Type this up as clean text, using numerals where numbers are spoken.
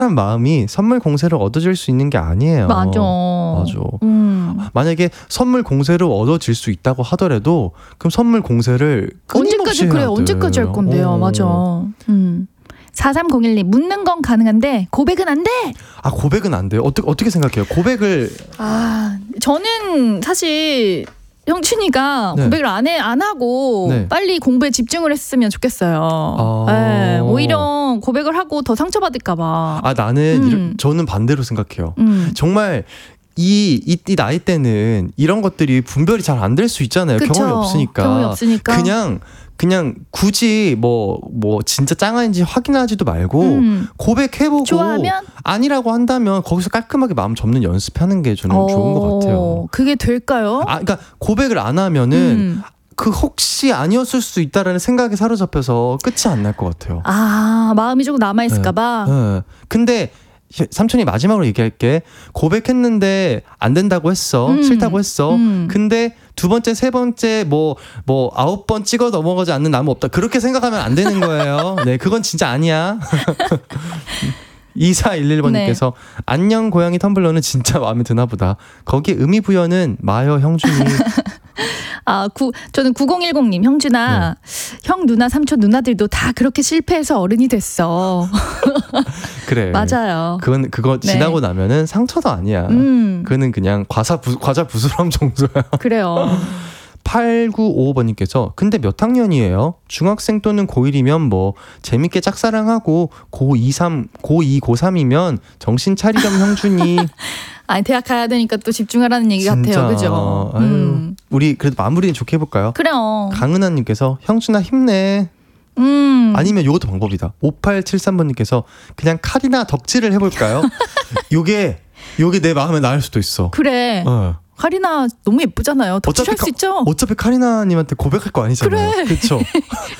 사람 마음이 선물 공세를 얻어질 수 있는 게 아니에요. 맞아. 만약에 선물 공세로 얻어질 수 있다고 하더라도 그럼 선물 공세를 끊임없이 해야 돼. 언제까지 할 건데요. 맞아. 4301님 묻는 건 가능한데 고백은 안 돼. 고백은 안 돼요. 어떻게 생각해요? 고백을 저는 사실 형춘이가 네. 고백을 안 하고 네. 빨리 공부에 집중을 했으면 좋겠어요. 네, 오히려 고백을 하고 더 상처받을까 봐. 나는 저는 반대로 생각해요. 정말 이 나이 때는 이런 것들이 분별이 잘 안 될 수 있잖아요. 그쵸? 경험이 없으니까. 그냥 굳이 뭐 진짜 짱아인지 확인하지도 말고 고백해보고 좋아하면? 아니라고 한다면 거기서 깔끔하게 마음 접는 연습하는 게 저는 좋은 것 같아요. 그게 될까요? 그러니까 고백을 안 하면은 그 혹시 아니었을 수 있다라는 생각에 사로잡혀서 끝이 안 날 것 같아요. 마음이 조금 남아있을까 봐. 네. 근데 삼촌이 마지막으로 얘기할게. 고백했는데 안 된다고 했어. 싫다고 했어. 근데 두 번째, 세 번째, 뭐 9번 찍어 넘어가지 않는 나무 없다. 그렇게 생각하면 안 되는 거예요. 네, 그건 진짜 아니야. 2411번님께서 네. 안녕 고양이 텀블러는 진짜 마음에 드나 보다. 거기에 의미 부여는 마여 형준이. 저는 9010님 형준아 형 누나 삼촌 누나들도 다 그렇게 실패해서 어른이 됐어. 그래. 맞아요. 그거 지나고 나면은 상처도 아니야. 그거는 그냥 과자 부스럼 정도야. 그래요. 8955번님께서 근데 몇 학년이에요? 중학생 또는 고1이면 뭐 재밌게 짝사랑하고 고2, 고3이면 정신 차리렴 형준이. 대학 가야 되니까 또 집중하라는 얘기 진짜. 같아요. 그죠? 우리 그래도 마무리는 좋게 해볼까요? 그래요. 강은하님께서 형준아 힘내. 아니면 요것도 방법이다. 5873번님께서 그냥 칼이나 덕질을 해볼까요? 요게 내 마음에 나을 수도 있어. 그래. 카리나 너무 예쁘잖아요. 덕질할 수 있죠? 어차피 카리나님한테 고백할 거 아니잖아요. 그래. 그렇죠?